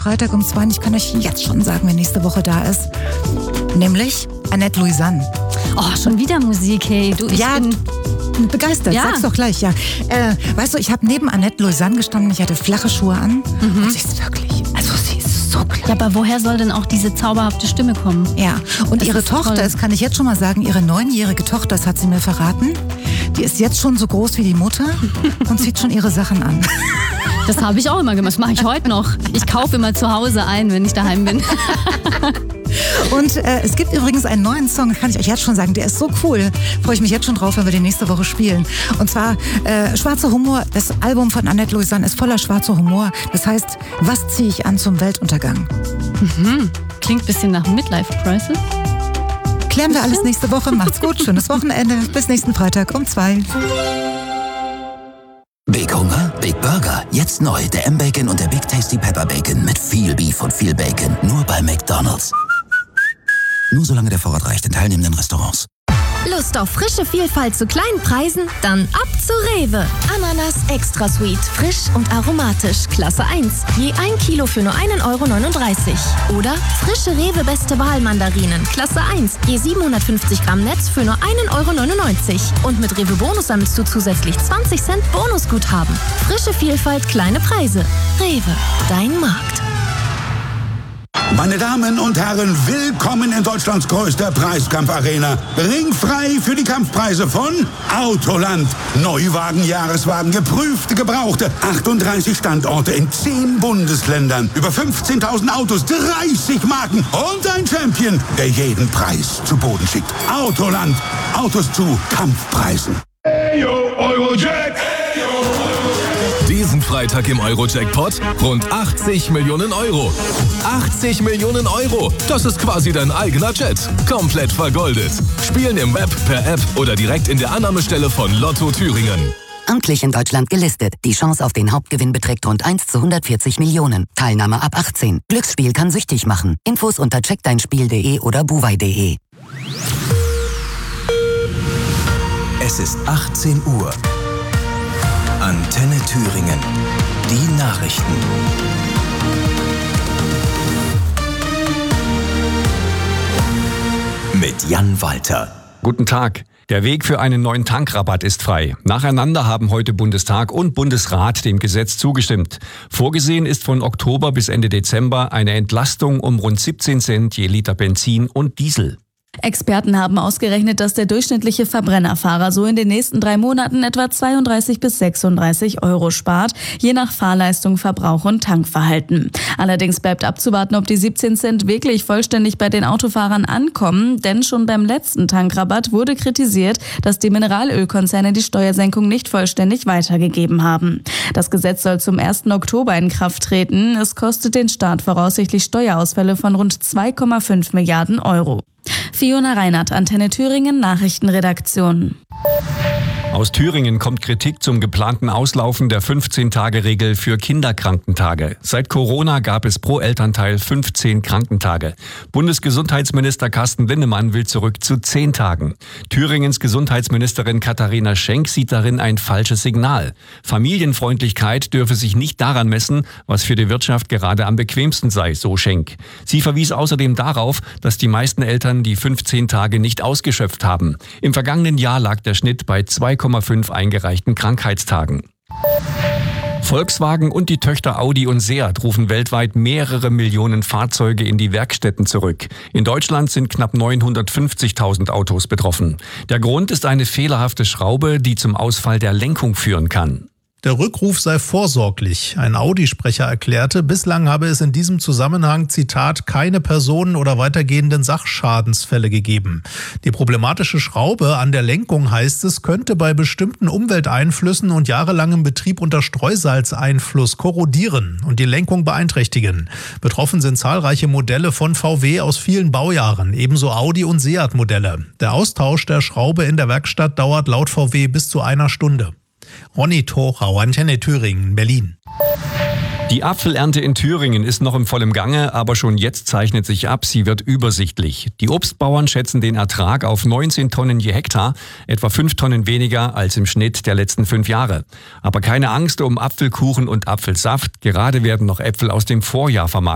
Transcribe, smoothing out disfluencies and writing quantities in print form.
Freitag um 2. Ich kann euch jetzt schon sagen, wer nächste Woche da ist. Nämlich Annette Louisanne. Oh, schon wieder Musik, hey. Du, ich bin begeistert, ja. Sag's doch gleich, ja. Weißt du, ich habe neben Annette Louisanne gestanden, ich hatte flache Schuhe an. Und sie ist wirklich, also sie ist so klar. Ja, aber woher soll denn auch diese zauberhafte Stimme kommen? Ja, und Das ihre ist Tochter, toll. das kann ich jetzt schon mal sagen, ihre 9-jährige Tochter, das hat sie mir verraten, die ist jetzt schon so groß wie die Mutter und zieht schon ihre Sachen an. Das habe ich auch immer gemacht. Das mache ich heute noch. Ich kaufe immer zu Hause ein, wenn ich daheim bin. Und es gibt übrigens einen neuen Song, kann ich euch jetzt schon sagen, der ist so cool. Freue ich mich jetzt schon drauf, wenn wir den nächste Woche spielen. Und zwar Schwarzer Humor. Das Album von Annette Louisanne ist voller schwarzer Humor. Das heißt, was ziehe ich an zum Weltuntergang? Klingt ein bisschen nach Midlife Crisis. Klären wir alles nächste Woche. Macht's gut, schönes Wochenende. Bis nächsten Freitag um 2. Big Hunger, Big Burger. Jetzt neu der M-Bacon und der Big Tasty Pepper Bacon mit viel Beef und viel Bacon. Nur bei McDonald's. Nur solange der Vorrat reicht in teilnehmenden Restaurants. Lust auf frische Vielfalt zu kleinen Preisen? Dann ab zu Rewe. Ananas Extra Sweet, frisch und aromatisch, Klasse 1. Je 1 Kilo für nur 1,39 Euro. Oder frische Rewe Beste Wahl Mandarinen, Klasse 1. Je 750 Gramm Netz für nur 1,99 Euro. Und mit Rewe Bonus sammelst du zusätzlich 20 Cent Bonusguthaben. Frische Vielfalt, kleine Preise. Rewe, dein Markt. Meine Damen und Herren, willkommen in Deutschlands größter Preiskampfarena. Ringfrei für die Kampfpreise von Autoland. Neuwagen, Jahreswagen, geprüfte, gebrauchte. 38 Standorte in 10 Bundesländern. Über 15.000 Autos, 30 Marken und ein Champion, der jeden Preis zu Boden schickt. Autoland. Autos zu Kampfpreisen. Eyo, Eurojack. Diesen Freitag im Euro-Jackpot rund 80 Millionen Euro. 80 Millionen Euro! Das ist quasi dein eigener Jet. Komplett vergoldet. Spielen im Web, per App oder direkt in der Annahmestelle von Lotto Thüringen. Amtlich in Deutschland gelistet. Die Chance auf den Hauptgewinn beträgt rund 1 zu 140 Millionen. Teilnahme ab 18. Glücksspiel kann süchtig machen. Infos unter checkdeinspiel.de oder buwei.de. Es ist 18 Uhr. Antenne Thüringen. Die Nachrichten. Mit Jan Walter. Guten Tag. Der Weg für einen neuen Tankrabatt ist frei. Nacheinander haben heute Bundestag und Bundesrat dem Gesetz zugestimmt. Vorgesehen ist von Oktober bis Ende Dezember eine Entlastung um rund 17 Cent je Liter Benzin und Diesel. Experten haben ausgerechnet, dass der durchschnittliche Verbrennerfahrer so in den nächsten 3 Monaten etwa 32 bis 36 Euro spart, je nach Fahrleistung, Verbrauch und Tankverhalten. Allerdings bleibt abzuwarten, ob die 17 Cent wirklich vollständig bei den Autofahrern ankommen, denn schon beim letzten Tankrabatt wurde kritisiert, dass die Mineralölkonzerne die Steuersenkung nicht vollständig weitergegeben haben. Das Gesetz soll zum 1. Oktober in Kraft treten. Es kostet den Staat voraussichtlich Steuerausfälle von rund 2,5 Milliarden Euro. Fiona Reinhardt, Antenne Thüringen, Nachrichtenredaktion. Aus Thüringen kommt Kritik zum geplanten Auslaufen der 15-Tage-Regel für Kinderkrankentage. Seit Corona gab es pro Elternteil 15 Krankentage. Bundesgesundheitsminister Carsten Linnemann will zurück zu 10 Tagen. Thüringens Gesundheitsministerin Katharina Schenk sieht darin ein falsches Signal. Familienfreundlichkeit dürfe sich nicht daran messen, was für die Wirtschaft gerade am bequemsten sei, so Schenk. Sie verwies außerdem darauf, dass die meisten Eltern die 15 Tage nicht ausgeschöpft haben. Im vergangenen Jahr lag der Schnitt bei 2,5 eingereichten Krankheitstagen. Volkswagen und die Töchter Audi und Seat rufen weltweit mehrere Millionen Fahrzeuge in die Werkstätten zurück. In Deutschland sind knapp 950.000 Autos betroffen. Der Grund ist eine fehlerhafte Schraube, die zum Ausfall der Lenkung führen kann. Der Rückruf sei vorsorglich. Ein Audi-Sprecher erklärte, bislang habe es in diesem Zusammenhang, Zitat, keine Personen- oder weitergehenden Sachschadensfälle gegeben. Die problematische Schraube an der Lenkung, heißt es, könnte bei bestimmten Umwelteinflüssen und jahrelangem Betrieb unter Streusalzeinfluss korrodieren und die Lenkung beeinträchtigen. Betroffen sind zahlreiche Modelle von VW aus vielen Baujahren, ebenso Audi- und Seat-Modelle. Der Austausch der Schraube in der Werkstatt dauert laut VW bis zu 1 Stunde. Ronny Torau, Antenne Thüringen, Berlin. Die Apfelernte in Thüringen ist noch im vollen Gange, aber schon jetzt zeichnet sich ab, sie wird übersichtlich. Die Obstbauern schätzen den Ertrag auf 19 Tonnen je Hektar, etwa 5 Tonnen weniger als im Schnitt der letzten 5 Jahre. Aber keine Angst um Apfelkuchen und Apfelsaft, gerade werden noch Äpfel aus dem Vorjahr vermarktet.